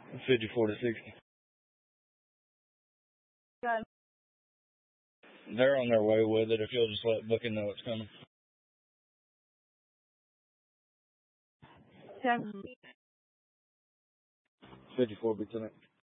54 to 60. Good. They're on their way with it if you'll just let Booking know it's coming. 10. 54 be tonight.